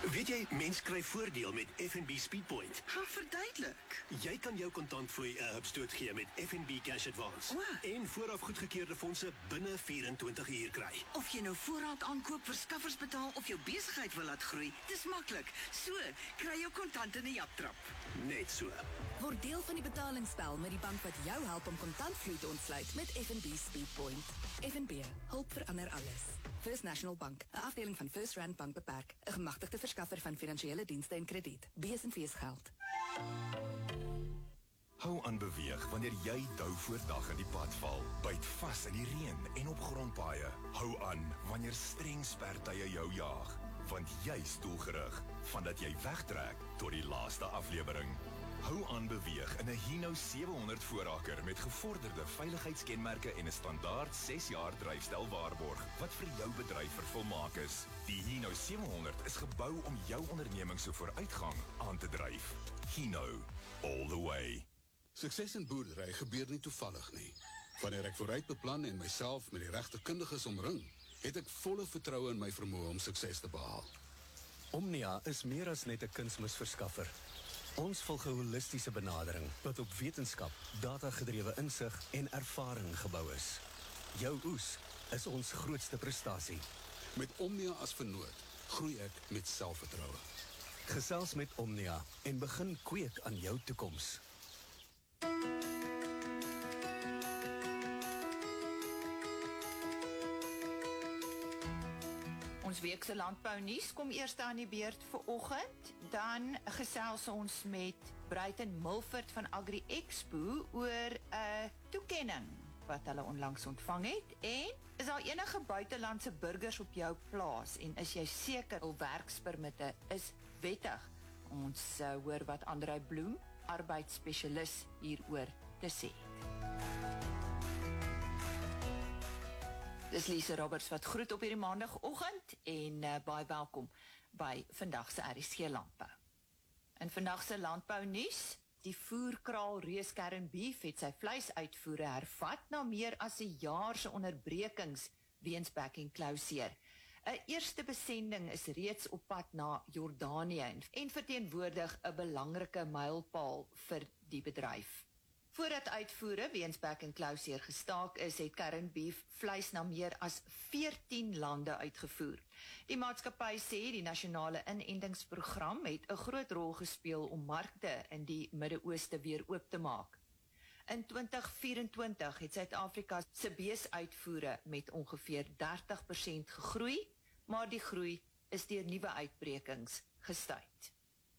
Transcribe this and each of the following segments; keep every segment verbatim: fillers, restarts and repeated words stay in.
Weet jy, mens kry voordeel met F N B Speedpoint. Ga verduidelik. Jy kan jou kontantfooi 'n hupstoot gee met F N B Cash Advance. O. En vooraf goedgekeurde fondse binne vyf-en-twintig uur kry. Of jy nou voorraad aankoop, verskaffers betaal of jou besigheid wil laat groei, dis maklik. So, kry jou kontant in 'n japtrap. Net so. Word deel van die betalingsspel met die bank wat jou help om kontantvloei te ontsluit met F N B Speedpoint. F N B, hulp verander alles. First National Bank, 'n afdeling van First Rand Bank beperk, 'n gemagtigde verskaffer van finansiële dienste en krediet. B S en V is geld. Hou aan beweeg wanneer jy dou voor dag in die pad val. Byt vas in die reën en op grondpaaie. Hou aan wanneer streng spertye jou jaag. Want jy stoelgerig, vandat jy wegtrek tot die laaste aflewering. Hou aan beweeg in 'n Hino sewe honderd voorraker met gevorderde veiligheidskenmerke en 'n standaard ses jaar dryfstyl waarborg wat vir jou bedryf vervolmaak is. Die Hino sewe honderd is gebou om jou onderneming se vooruitgang aan te dryf. Hino, all the way. Sukses in boerdery gebeur nie toevallig nie. Wanneer ek vooruit beplan en myself met die regte kundiges omring, het ek volle vertroue in my vermoë om sukses te behaal. Omnia is meer as net 'n kunsmisverskaffer. Ons volg 'n holistiese benadering wat op wetenskap, data-gedrewe insig en ervaring gebou is. Jou oes is ons grootste prestasie. Met Omnia as vernoot, groei ek met selfvertroue. Gesels met Omnia en begin kweek aan jou toekoms. Ons weekse landbounuus kom eers aan die beurt vir oggend, dan gesels ons met Bruiten Milford van Agri Expo oor 'n toekenning wat hulle onlangs ontvang het, en is daar enige buitelandse burgers op jou plaas en is jy seker hul werkspermitte is wettig? Ons uh, hoor wat Andrei Bloem, arbeidsspesialis, hieroor te sê het. Dis Lise Roberts wat groet op hierdie maandagoggend en uh, baie welkom by vandag se R S G Landbou. In vandag se landbou nuus, die voerkraal Reus Kern Beef het sy vleisuitvoere hervat na meer as 'n jaar se onderbrekings weens bek en klou seer. 'n Eerste besending is reeds op pad na Jordanië en verteenwoordig 'n belangrike mylpaal vir die bedryf. Voordat uitvoere weens bek en klou seer gestaak is, het Kern Beef vleis na meer as veertien lande uitgevoer. Die maatskappy sê die nasionale inentingsprogram het 'n groot rol gespeel om markte in die Midde-Ooste weer oop te maak. In twintig vyf-en-twintig het Suid-Afrika se beesuitvoere met ongeveer dertig persent gegroei, maar die groei is deur nuwe uitbrekings gestuit.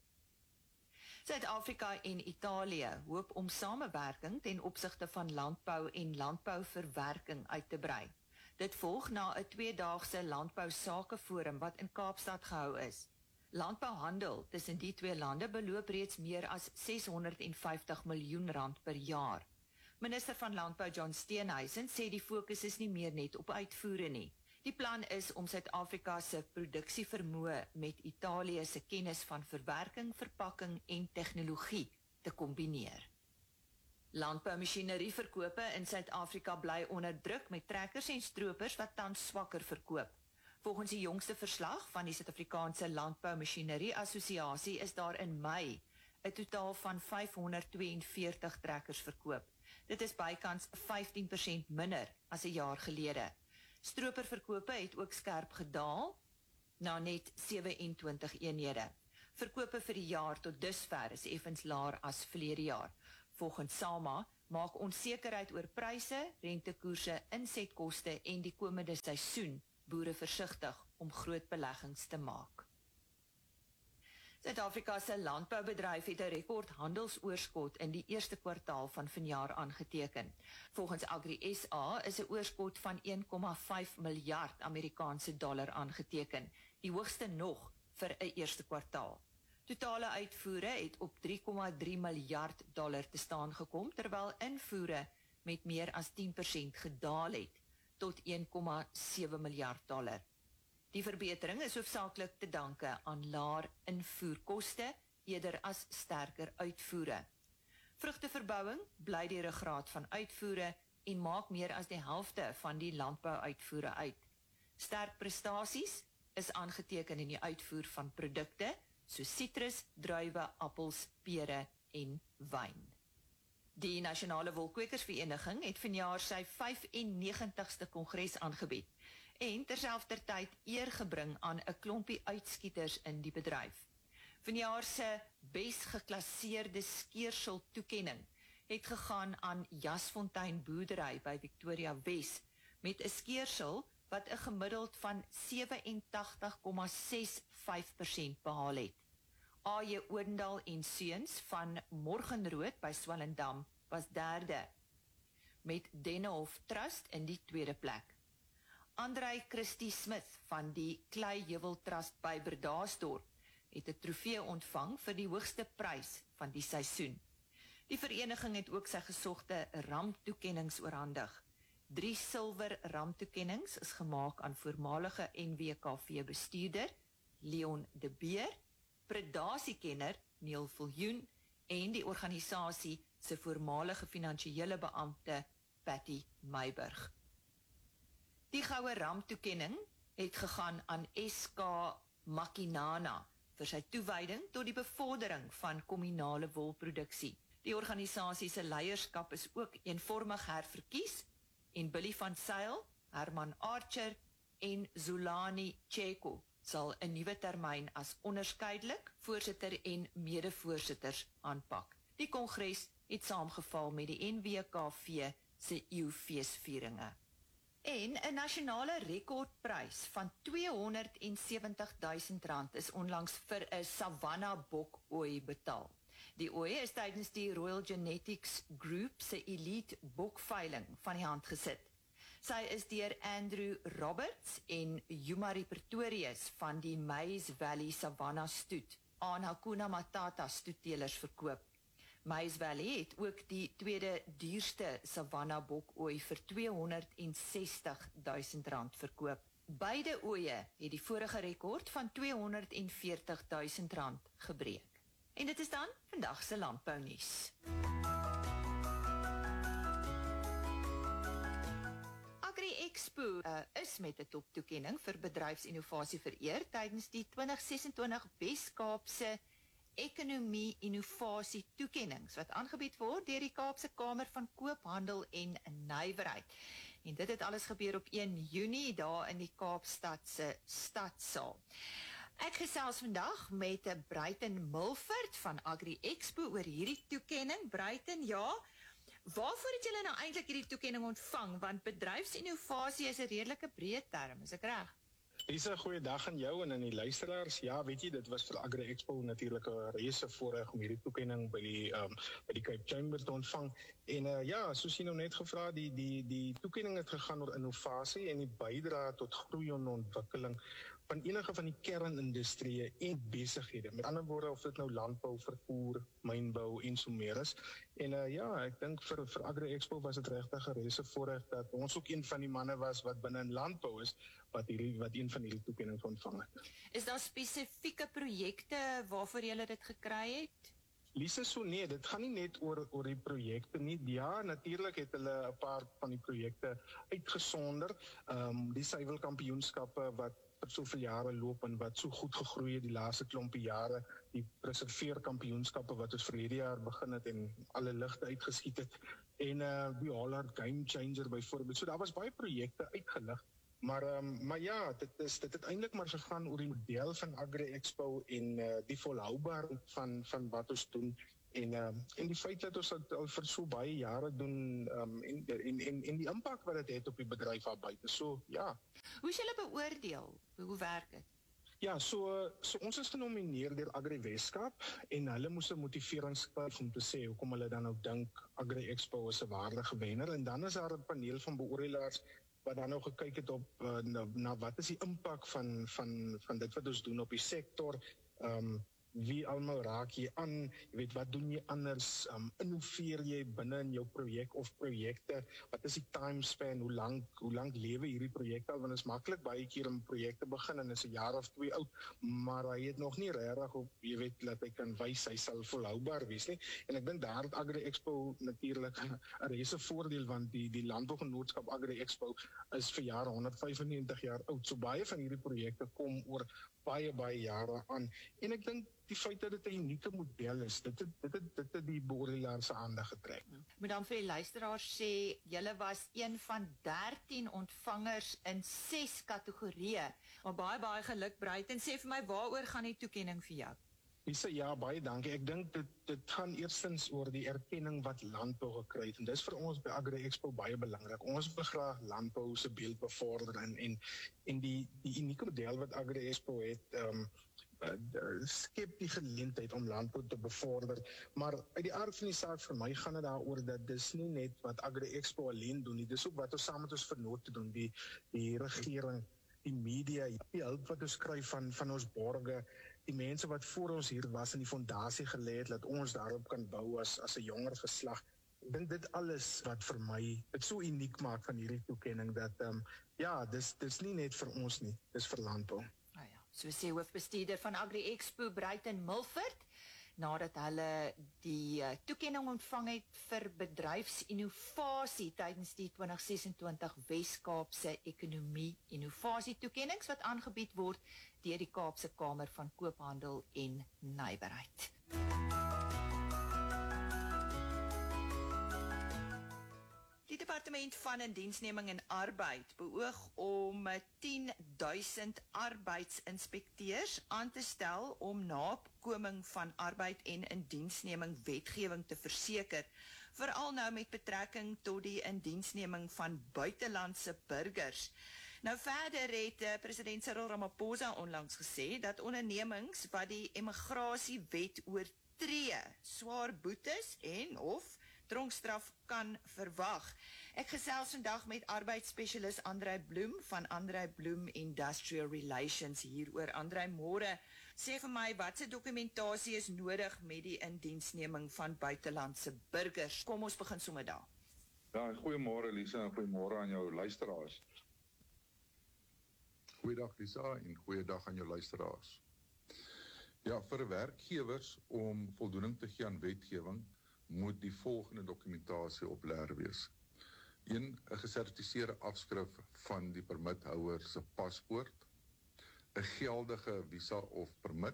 Suid-Afrika en Italië hoop om samewerking ten opsigte van landbou en landbouverwerking uit te brei. Dit volg na 'n tweedaagse landbousakeforum wat in Kaapstad gehou is. Landbouhandel tussen die twee lande beloop reeds meer as ses honderd vyftig miljoen rand per jaar. Minister van Landbou John Steenhuisen sê die fokus is nie meer net op uitvoere nie. Die plan is om Suid-Afrika se produksievermoë met Italië se kennis van verwerking, verpakking en tegnologie te kombineer. Landboumasjinerieverkope in Suid-Afrika bly onder druk met trekkers en stroopers wat tans swakker verkoop. Volgens die jongste verslag van die Suid-Afrikaanse Landboumasjinerie Assosiasie is daar in Mei 'n totaal van vyfhonderdtweeënveertig trekkers verkoop. Dit is bykans vyftien persent minder as 'n jaar gelede. Stroperverkope het ook skerp gedaal na net sewe-en-twintig eenhede. Verkope vir die jaar tot dusver is effens laer as verlede jaar. Volgens SAMA maak onsekerheid oor pryse, rentekoerse, insetkoste en die komende seisoen boere versigtig om groot beleggings te maak. Suid-Afrika se landboubedryf het 'n rekord handelsoorskot in die eerste kwartaal van vanjaar aangeteken. Volgens Agri S A is 'n oorskot van een komma vyf miljard Amerikaanse dollar aangeteken, die hoogste nog vir 'n eerste kwartaal. Totale uitvoere het op drie komma drie miljard dollar te staan gekom, terwyl invoere met meer as tien persent gedaal het tot een komma sewe miljard dollar. Die verbetering is hoofsaaklik te danke aan laer invoerkoste eerder as sterker uitvoere. Vrugteverbouing bly die ruggraat van uitvoere en maak meer as die helfte van die landbouuitvoere uit. Sterk prestasies is aangeteken in die uitvoer van produkte soos sitrus, druiwe, appels, pere en wyn. Die Nasionale Wolkwekersvereniging het vanjaar sy vyf en negentigste kongres aangebied en terselfdertyd eer gebring aan 'n klompie uitskieters in die bedryf. Vanjaar se bes geklasseerde skeersel toekenning het gegaan aan Jasfontein Boerdery by Victoria Wes met 'n skeersel wat 'n gemiddeld van sewe en tagtig komma ses vyf persent behaal het. A J Odendaal en Seuns van Morgenrood by Swellendam was derde, met Dennehof Trust in die tweede plek. Andrei Christie Smith van die Kleijuwel Trust by Bredasdorp het 'n trofee ontvang vir die hoogste prys van die seisoen. Die vereniging het ook sy gesogte ramptoekennings oorhandig. Drie silwer ramptoekennings is gemaak aan voormalige N W K V bestuurder Leon de Beer, predasiekenner Neil Viljoen en die organisasie se voormalige finansiële beampte Patty Meiburg. Die goue ramptoekenning het gegaan aan S K Makinana vir sy toewyding tot die bevordering van kommunale wolproduksie. Die organisasie se leierskap is ook eenvormig herverkies en Billy van Sail, Herman Archer en Zulani Cheko sal 'n nuwe termyn as onderskeidelik voorsitter en mede-voorsitters aanpak. Die kongres het saamgeval met die N W K V se eeufeesvieringe. En 'n nasionale rekordprys van tweehonderdsewentig duisend rand is onlangs vir 'n Savanna bokooi betaal. Die ooi is tydens die Royal Genetics Group se elite bokveiling van die hand gesit. Sy is deur Andrew Roberts en Jumari Pretorius van die Maize Valley Savanna stoet aan Hakuna Matata stoettelers verkoop. Maize Valley het ook die tweede duurste Savanna bokooi vir tweehonderdsestig duisend rand verkoop. Beide ooie het die vorige rekord van tweehonderdveertig duisend rand gebreek. En dit is dan vandag se landbounuus. Agri Expo uh, is met 'n toptoekenning vir bedryfsinnovasie vereer tydens die twintig ses en twintig Wes-Kaapse Ekonomie Innovasie toekennings wat aangebied word deur die Kaapse Kamer van Koophandel en Nywerheid. En dit het alles gebeur op een Junie daar in die Kaapstad se stadsaal. Ek gesels vandag met Bruiten Milford van Agri Expo oor hierdie toekenning. Bruiten, ja, waarvoor het julle nou eintlik hierdie toekenning ontvang? Want bedryfsinnovasie is 'n redelike breë term, is ek reg? Lisa, goeiedag aan jou en aan die luisteraars. Ja, weet jy, dit was vir Agri Expo natuurlik 'n reuse voorreg om hierdie toekenning by die um, by die Cape Chamber te ontvang. En uh, ja, soos jy nou net gevra, die die die toekenning het gegaan oor innovasie en die bydra tot groei en ontwikkeling van enige van die kernindustrieë en besighede. Met ander woorde, of dit nou landbou, vervoer, mynbou en so meer is. En uh, ja, ek dink vir vir Agri Expo was dit regtig 'n reuse voorreg dat ons ook een van die manne was wat binne in landbou is wat hierdie wat een van hierdie toekennings ontvang het. Is daar spesifieke projekte waarvoor julle dit gekry het? Lisa, so nee, dit gaan nie net oor oor die projekte nie. Ja, natuurlik het hulle 'n paar van die projekte uitgesonder. Ehm um, die suiwelkampioenskappe wat vir soveel jare loop en wat so goed gegroei het die laaste klompie jare, die preserveerkampioenskappe wat ons vir hierdie jaar begin het en alle ligte uitgeskiet het, en uh, die Hollard Game Changer byvoorbeeld. So daar was baie projekte uitgelig, maar um, maar ja, dit is dit het eintlik maar gegaan oor die model van Agri Expo en uh, die volhoubaarheid van van wat ons doen. En uh, en die feit dat ons dit al vir so baie jare doen um, en, en en en die impak wat dit het op die bedryf daar buite. So ja. Hoe is julle beoordeel? Hoe werk dit? Ja, so so ons is genomineer deur Agri Weskaap en hulle moes 'n motivering skryf om te sê hoekom hulle dan nou dink Agri Expo is 'n waardige wenner, en dan is daar 'n paneel van beoordelaars wat dan nou gekyk het op uh, na, na wat is die impak van van van dit wat ons doen op die sektor. Um, wie almal raak jy aan, jy weet, wat doen jy anders, um, innoveer jy binne in jou projek of projekte, wat is die time span, hoe lang, hoe lang lewe hierdie projekte al, want het is maklik baie keer om projekte begin en is 'n jaar of twee oud, maar hy het nog nie regtig op, jy weet, dat hy kan wys, hy sal volhoubaar wees nie, en ek dink daar het Agri Expo natuurlik 'n reuse voordeel, want die, die Landbougenootskap Agri Expo is vir jare honderdvyfennegentig jaar oud, so baie van hierdie projekte kom oor baie, baie jare aan, en ek dink die feit dat dit 'n unieke model is, dit het, dit het, dit het die beoordelaar se aandag getrek. Moet dan vir die luisteraars sê, julle was een van dertien ontvangers in ses kategorieë, maar baie, baie geluk Bruit, en sê vir my, waaroor gaan die toekenning vir jou? Lisa, ja, baie dankie. Ek dink dit, dit gaan eerstens oor die erkenning wat landbou gekry het, en dis vir ons by Agri Expo baie belangrik. Ons wil graag landbou se beeld bevorder, en, en, en die, die unieke model wat Agri Expo het, um, uh, skep die geleentheid om landbou te bevorder, maar uit die aard van die saak vir my gaan dit daaroor dat dis nie net wat Agri Expo alleen doen nie, dis ook wat ons saam met ons vennote doen, die, die regering, die media, die hulp wat ons kry van, van ons borge, die mense wat voor ons hier was en die fondasie gelê het, dat ons daarop kan bou as, as 'n jonger geslag. Ek dink dit alles wat vir my dit so uniek maak van hierdie toekenning, dat um, ja, dis, dis nie net vir ons nie, dis vir landbou. Nou ja, so sê hoofbestuurder van Agri Expo, Bruiten Milford, nadat hulle die uh, toekenning ontvang het vir bedryfsinnovasie tydens die twintig ses en twintig Wes-Kaapse Ekonomie Innovasie toekennings wat aangebied word deur die Kaapse Kamer van Koophandel en Nywerheid. Die Departement van Indiensneming en Arbeid beoog om tien duisend arbeidsinspekteurs aan te stel om nakoming van arbeid en indiensneming wetgewing te verseker, veral nou met betrekking tot die indiensneming van buitelandse burgers. Nou verder het uh, president Cyril Ramaphosa onlangs gesê dat ondernemings wat die immigrasiewet oortree, swaar boetes en of tronkstraf kan verwag. Ek gesels vandag met arbeidsspesialis Andrei Bloem van Andrei Bloem Industrial Relations hieroor. Andrei, môre, sê vir my, watse dokumentasie is nodig met die indiensneming van buitelandse burgers? Kom ons begin sommer daar. Ja, goeiemôre Lisa en goeiemôre aan jou luisteraars. Goeiedag Lisa en goeiedag aan jou luisteraars. Ja, vir werkgewers om voldoening te gee aan wetgewing, moet die volgende dokumentasie op leer wees. Een, 'n gesertifiseerde afskrif van die permithouer se paspoort, 'n geldige visa of permit,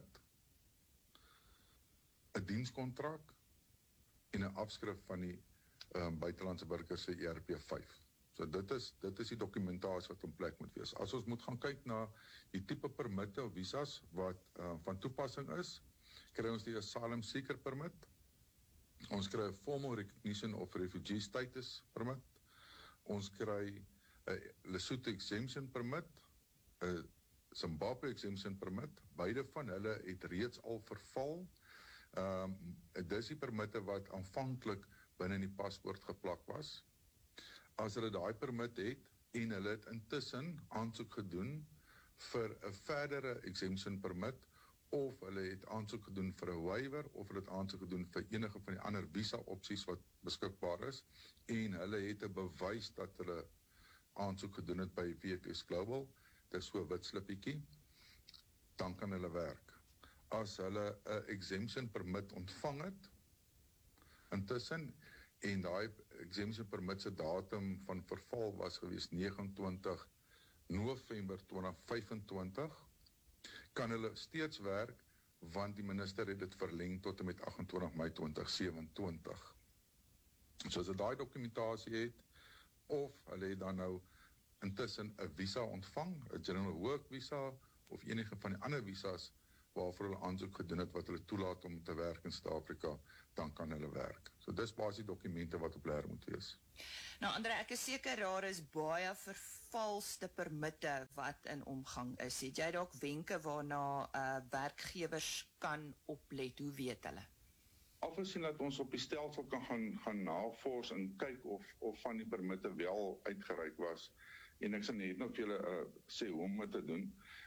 'n dienskontrak en 'n afskrif van die um, buitelandse burger se E R P vyf. So dit is dit is die dokumentasie wat in plek moet wees. As ons moet gaan kyk na die tipe permitte of visas wat uh, van toepassing is, kry ons die Asylum Seeker permit. Ons kry 'n Formal Recognition of Refugee Status permit. Ons kry 'n Lesotho Exemption permit, 'n Zimbabwe Exemption permit. Beide van hulle het reeds al verval. Ehm um, dis die permitte wat aanvanklik binne in die paspoort geplak was. As hulle daai permit het en hulle het intussen aansoek gedoen vir 'n verdere exemption permit, of hulle het aansoek gedoen vir 'n waiver, of hulle het aansoek gedoen vir enige van die ander visa opsies wat beskikbaar is, en hulle het 'n bewys dat hulle aansoek gedoen het by V F S Global, dit is so 'n wit slippietjie, dan kan hulle werk. As hulle 'n exemption permit ontvang het, intussen, en daai exemption permit se datum van verval was gewees negenentwintig November twintig vyfentwintig, kan hulle steeds werk, want die minister het dit verleng tot en met agentwintig Mei twintig sewentwintig. So as hulle daai dokumentasie het, of hulle het dan nou intussen 'n visa ontvang, 'n general work visa, of enige van die ander visas waarvoor hulle aansoek gedoen het wat hulle toelaat om te werk in Suid-Afrika, dan kan hulle werk. So dis basies dokumente wat op leer moet wees. Nou Andre, ek is seker daar is baie vervalste permitte wat in omgang is. Het jy dalk wenke waarna uh, werkgewers kan oplet? Hoe weet hulle? Afgesien dat ons op die stelsel kan gaan, gaan navors en kyk of, of van die permitte wel uitgereik was, en ek sal net nog vir julle uh, sê hoe om dit te doen.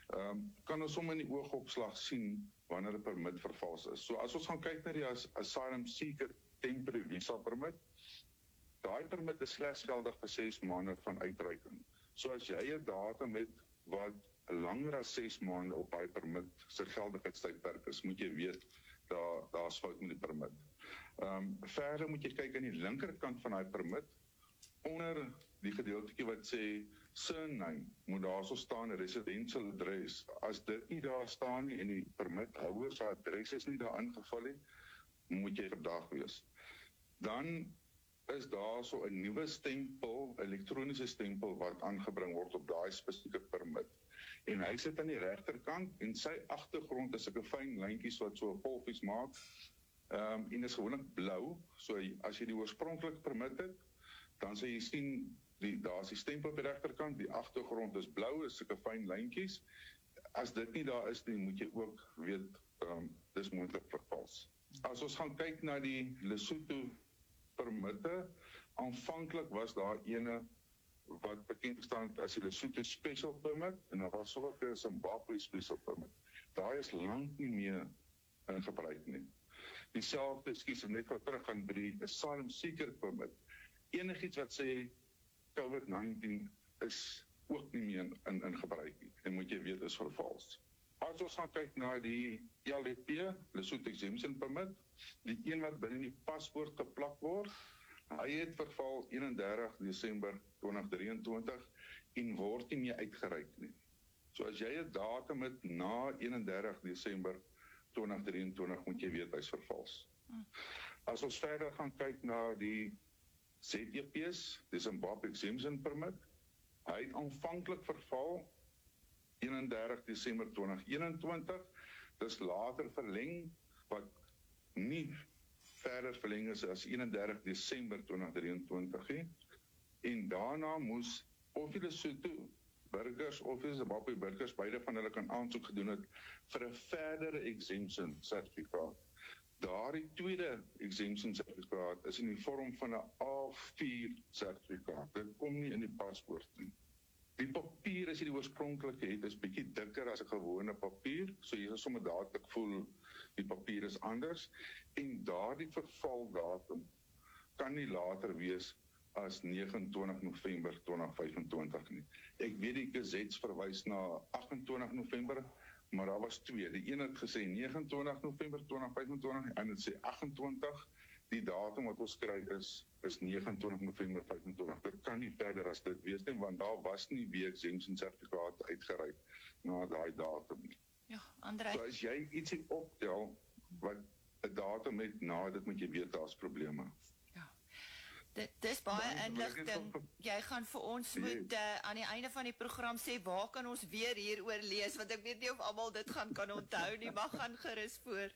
um, kan ons sommer in die oogopslag sien wanneer 'n permit vervals is. So as ons gaan kyk na die as, asylum seeker temporary visa permit, daai permit is slegs geldig vir ses maande van uitreiking. So as jy 'n datum het wat langer as ses maande op daai permit se geldigheidstydperk is, moet jy weet daar daar's fout met die permit. Ehm um, verder moet jy kyk aan die linkerkant van daai permit onder die gedeeltjie wat sê surname, moet daarso staan residential address. As dit nie daar staan nie en die permithouer se adres is nie daar ingevul nie, moet jy verdag wees. Dan is daar so 'n nuwe stempel, elektroniese stempel wat aangebring word op daai spesifieke permit. En hy sit aan die regterkant en sy agtergrond is 'n fyn lyntjies wat so 'n golfies maak. Ehm um, en is gewoonlik blou. So as jy die oorspronklike permit het, dan sal jy sien die daar's die stempel op die regterkant, die agtergrond is blou, is sulke fyn lyntjies. As dit nie daar is nie, moet jy ook weet ehm um, dis moontlik vervals. As ons gaan kyk na die Lesotho permitte, aanvanklik was daar ene wat bekend gestaan as die Lesotho Special Permit en daar was ook 'n Zimbabwe Special Permit. Daai is lank nie meer in gebruik nie. Dieselfde, ekskuus, net wat terug gaan by die Asylum Seeker Permit. Enigiets wat sê COVID nineteen is ook nie meer in, in gebruik nie. En moet jy weet is vervals. As ons gaan kyk na die L D P, Lesotho Exemption Permit, die een wat binne die paspoort geplak word, hy het verval eenendertig Desember tweeduisend drieëntwintig en word nie meer uitgereik nie. So as jy 'n datum het na eenendertig Desember tweeduisend drieëntwintig, moet jy weet hy's vervals. As ons verder gaan kyk na die Z E P's, die Zimbabwe Exemption Permit, hy het aanvanklik verval eenendertig Desember tweeduisend eenentwintig, dis later verleng wat nie verder verleng is as eenendertig Desember tweeduisend drieëntwintig he. En daarna moes of die Lesotho burgers of die Zimbabwe burgers beide van hulle kan aansoek gedoen het vir 'n verdere exemption sertifikaat. Daardie tweede exemption sertifikaat is in die vorm van 'n A vier sertifikaat. Dit kom nie in die paspoort nie. Die papier as jy die oorspronklike het, is bietjie dikker as 'n gewone papier, so jy sal sommer dadelik voel die papier is anders en daardie vervaldatum kan nie later wees as negenentwintig November tweeduisend vyfentwintig nie. Ek weet die Gazette verwys na agtentwintig November, maar daar was twee. Die een het gesê negenentwintig November tweeduisend vyfentwintig en het sê agtentwintig. Die datum wat ons kry is is negenentwintig November vyfentwintig. Dit kan nie verder as dit wees nie, want daar was nie weer exemption sertifikaat uitgereik na daai datum nie. Ja, André. So as jy ietsie optel wat 'n datum het na dit, moet jy weet daar's probleme. Dit dis baie inligting. Jy gaan vir ons moet uh, aan die einde van die program sê waar kan ons weer hieroor lees, want ek weet nie of almal dit gaan kan onthou nie, maar gaan gerus voort.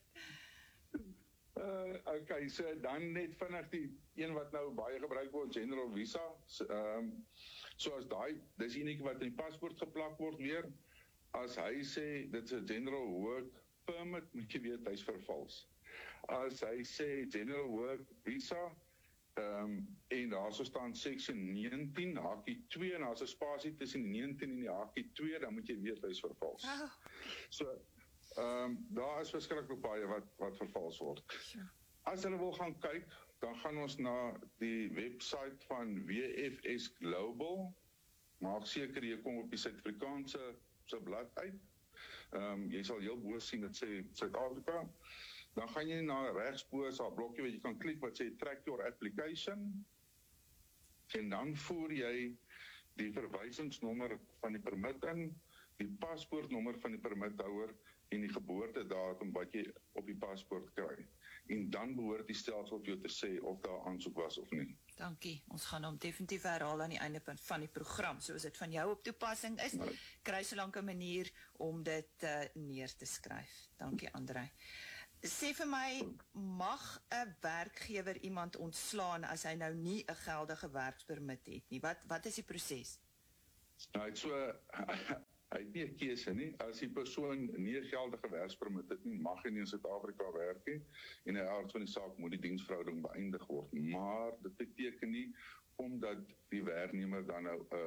Uh, okay, so dan net vinnig die een wat nou baie gebruik word, General Visa. So, um, so as daai, dis enetjie wat in die paspoort geplak word weer, as hy sê dit is 'n General Work Permit, moet jy weet hy's vervals. As hy sê General Work Visa, Um, en daar so staan section negentien, hakie twee, en daar is 'n spasie tussen die negentien en die hakie twee, dan moet jy weet hy is vervals. Oh. So, um, daar is verskriklik baie wat, wat vervals word. Sure. As hulle wil gaan kyk, dan gaan ons na die website van W F S Global, maak seker jy kom op die Suid-Afrikaanse se blad uit. Um, jy sal heel bo sien, dit sê Suid-Afrika. Dan gaan jy na regsbo, is daar 'n blokkie wat jy kan klik wat sê track your application. En dan voer jy die verwysingsnommer van die permit in, die paspoortnommer van die permithouer en die geboortedatum wat jy op die paspoort kry. En dan behoort die stelsel vir jou te sê of daar aansoek was of nie. Dankie. Ons gaan hom definitief herhaal aan die einde van die program. So as dit van jou op toepassing is, nee. Kry solank 'n manier om dit uh, neer te skryf. Dankie, André. Sê vir my, mag 'n werkgewer iemand ontslaan as hy nou nie 'n geldige werkspermit het nie? Wat wat is die proses? Nou, het so hy het nie 'n keuse nie. As die persoon nie 'n geldige werkspermit het nie, mag hy nie in Suid-Afrika werk nie en in die aard van die saak moet die diensverhouding beëindig word. Maar dit beteken nie omdat die werknemer dan nou 'n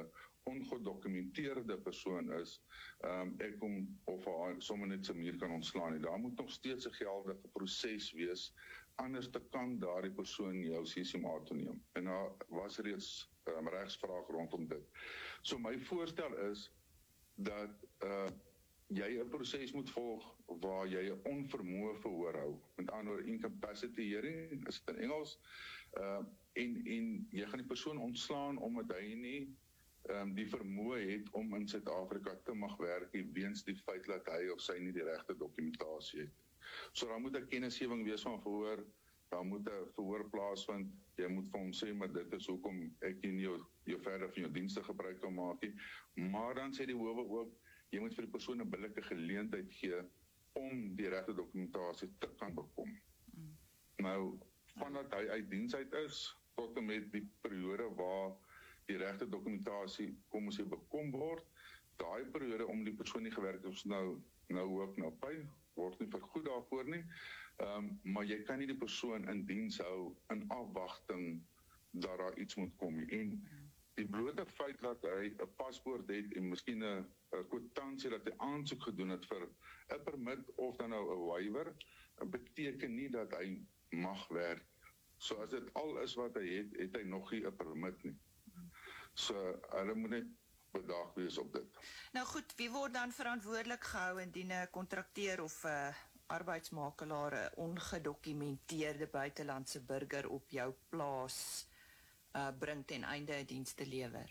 ongedokumenteerde persoon is, um, ek hom of haar sommer net sy muur kan ontslaan nie. Daar moet nog steeds 'n geldige proses wees, anders te kan daardie persoon jou C C M A toeneem. En daar was reeds um, regsvraag rondom dit. So my voorstel is dat uh, jy 'n proses moet volg waar jy 'n onvermoë verhoor hou. Met ander woorde, incapacity hearing, is dit in Engels, uh, en, en jy gaan die persoon ontslaan omdat hy nie um, die vermoë het om in Suid-Afrika te mag werk, weens die feit dat hy of sy nie die regte dokumentasie het. So daar moet 'n kennisgewing wees van verhoor, daar moet 'n verhoor plaasvind, jy moet vir hom sê, maar dit is hoekom ek nie jou, jou verder van jou dienste gebruik kan maak nie. Maar dan sê die howe ook, jy moet vir die persoon 'n billike geleentheid gee om die regte dokumentasie te kan bekom. Mm. Nou, vandat hy uit diens uit is, tot en met die periode waar die regte dokumentasie kom ons hier bekom word, daai periode om die persoon nie gewerk het, nou, nou ook nou by, word nie vergoed daarvoor nie, um, maar jy kan nie die persoon in diens hou in afwagting dat daar iets moet kom. En die blote feit dat hy 'n paspoort het en miskien 'n kwitansie dat hy aansoek gedoen het vir 'n permit of dan nou 'n waiver, beteken nie dat hy mag werk. So as dit al is wat hy het, het hy nog nie 'n permit nie. So hulle moet net bedaag wees op dit. Nou goed, wie word dan verantwoordelik gehou indien 'n kontrakteur of 'n uh, arbeidsmakelaar 'n ongedokumenteerde buitelandse burger op jou plaas uh, bring ten einde 'n diens te lewer?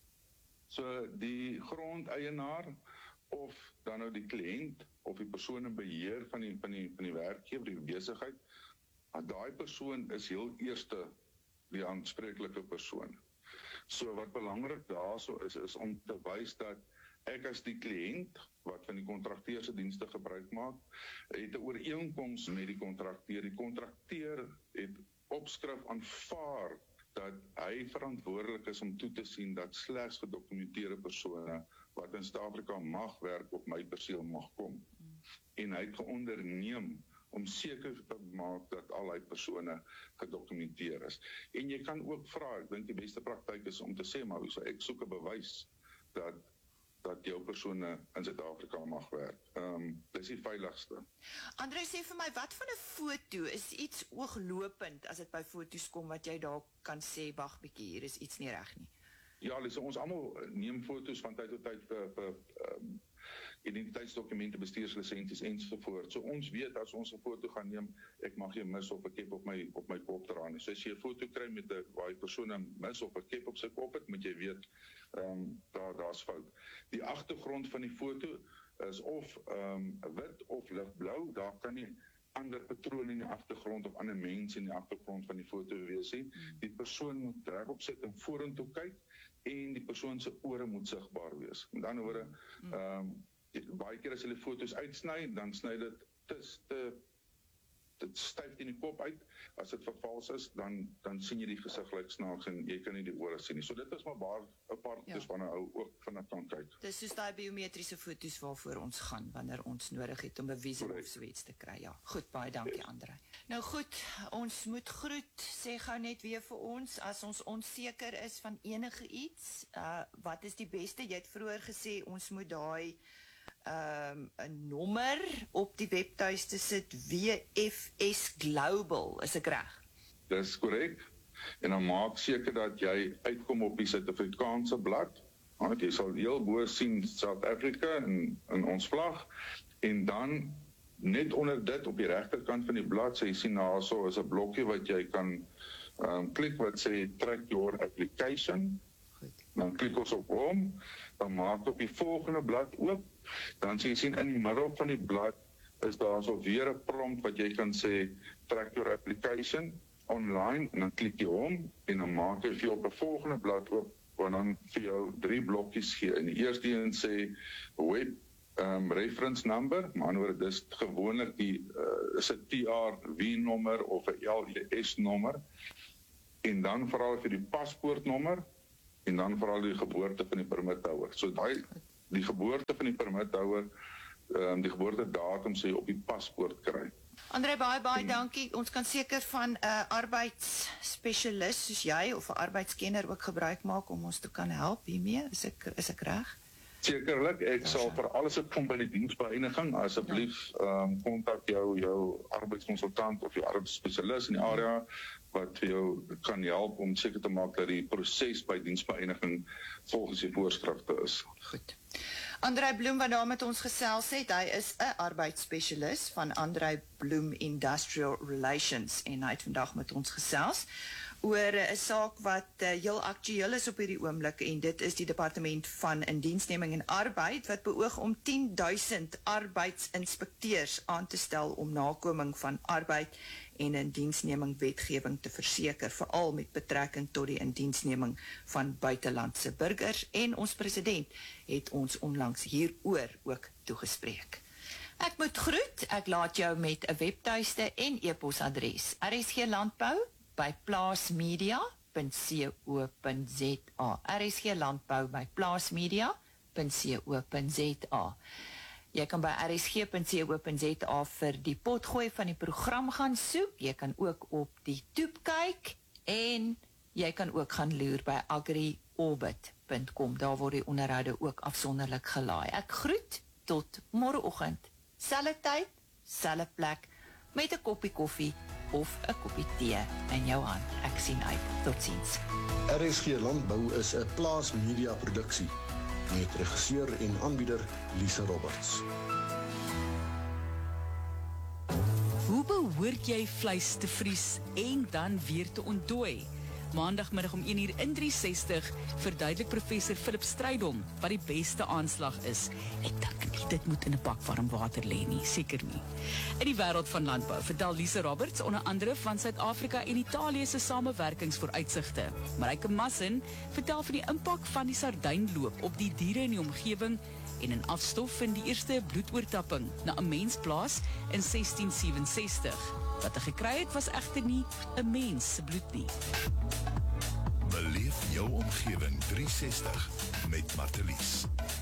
So die grondeienaar of dan nou die kliënt of die persoon in beheer van die van die van die werkgewer, die besigheid, daai persoon is heel eerste die aanspreeklike persoon. So wat belangrik daarso is, is om te wys dat ek as die kliënt, wat van die kontrakteur se dienste gebruik maak, het 'n ooreenkoms met die kontrakteur. Die kontrakteur het opskrif aanvaar dat hy verantwoordelik is om toe te sien dat slegs gedokumenteerde persone wat in Suid-Afrika mag werk op my perseel mag kom. En hy het geonderneem om seker te maak dat al die persone gedokumenteer is. En jy kan ook vra, ek dink die beste praktyk is om te sê, maar so, ek soek 'n bewys dat dat jou persone in Suid-Afrika mag werk. Um, dis die veiligste. André, sê vir my, wat van 'n foto is iets ooglopend as dit by foto's kom wat jy daar kan sê, wag bietjie, hier is iets nie reg nie? Ja, dus ons almal neem foto's van tyd tot tyd vir, vir um, identiteitsdokumente, bestuurslisensies ensovoort. So ons weet as ons 'n foto gaan neem, ek mag geen mis of 'n kep op my op my kop dra nie. So as jy 'n foto kry met 'n waar die persoon 'n mis of 'n kep op sy kop het, moet jy weet um, daar daar's fout. Die agtergrond van die foto is of um, wit of ligblou, daar kan nie ander patrone in die agtergrond of ander mense in die agtergrond van die foto wees nie. Die persoon moet regop sit en vorentoe kyk en die persoon se ore moet sigbaar wees. Met ander woorde, ehm um, baie keer as hulle foto's uitsny, dan sny dit te, te dit styf in die kop uit. As dit vervals is, dan dan sien jy die gesig lyk snaaks en jy kan nie die ore sien nie. So dit is maar baie 'n paar foto's ja. van 'n ou ook van 'n kant kyk. Dis soos daai biometriese foto's waarvoor ons gaan wanneer ons nodig het om 'n visum of so iets te kry. Ja, goed, baie dankie yes. André. Nou goed, ons moet groet. Sê gou net weer vir ons as ons onseker is van enige iets, uh wat is die beste? Jy het vroeër gesê ons moet daai Um, 'n nommer op die webtuiste sit, W F S Global, is ek reg? Dis korrek. En dan maak seker dat jy uitkom op die Suid-Afrikaanse blad. Want jy sal heel bo sien South Africa in, in ons vlag. En dan net onder dit op die regterkant van die blad, so jy sien daarso is 'n blokkie wat jy kan um, klik wat sê track your application. Dan klik ons op hom, dan maak op die volgende blad oop. Dan sien jy sien in die middel van die blad is daar so weer 'n prompt wat jy kan sê track your application online en dan klik jy hom en dan maak hy vir jou op 'n volgende blad oop waar dan vir jou drie blokkies gee. En die eerste een sê web um, reference number, maar anderwoorde dis gewoonlik die uh, is 'n T R W-nommer of 'n L E S-nommer. En dan vra hy vir die paspoortnommer en dan vra hy die geboorte van die permithouer. So daai die geboorte van die permithouer, um, die geboortedatum sê jy op die paspoort kry. André, baie, baie dankie. Ons kan seker van 'n uh, arbeidsspesialis soos jy of 'n arbeidskenner ook gebruik maak om ons te kan help hiermee. Is ek is ek reg? Sekerlik, ek sal vir alles opkom by die diensbeëindiging. Asseblief ehm kontak um, jou jou arbeidskonsultant of jou arbeidsspesialis in die area wat vir jou kan help om seker te maak dat die proses by diensbeëindiging volgens die voorskrifte is. Goed. André Bloem wat daar met ons gesels het, hy is 'n arbeidsspesialis van André Bloem Industrial Relations en hy het vandag met ons gesels oor 'n saak wat uh, heel aktueel is op hierdie oomblik en dit is die Departement van Indiensneming en Arbeid wat beoog om tien duisend arbeidsinspekteurs aan te stel om nakoming van arbeid en indiensneming wetgewing te verseker, veral met betrekking tot die indiensneming van buitelandse burgers en ons president het ons onlangs hieroor ook toegespreek. Ek moet groet, ek laat jou met 'n webtuiste en e-posadres R S G Landbou by plaasmedia punt co punt za R S G Landbou by plaasmedia punt co punt za. Jy kan by R S G punt co punt za vir die potgooi van die program gaan soek. Jy kan ook op die toep kyk en jy kan ook gaan loer by agri orbit punt com. Daar word die onderhoude ook afsonderlik gelaai. Ek groet tot môreoggend. Selfde tyd, selfde plek met 'n koppie koffie of 'n koppie tee in jou hand. Ek sien uit. Totsiens. R S G Landbou is 'n Plaas Media produksie met regisseur en aanbieder Lise Roberts. Hoe behoort jy vleis te vries en dan weer te ontdooi? Maandagmiddag om een uur in drie sestig verduidelik professor Philip Strydom wat die beste aanslag is. Ek dink nie dit moet in 'n bak warm water lê nie, seker nie. In die wêreld van landbou vertel Lise Roberts onder andere van Suid-Afrika en Italië se samewerkingsvooruitsigte. Mareike Massin vertel van die impak van die sardynloop op die diere in die omgewing en 'n afstof van die eerste bloedoortapping na 'n mensplaas in sestien sewenses-tig. Wat hy gekry het was egter nie 'n mens se bloed nie. Beleef jou omgewing drie sestig met Martelies.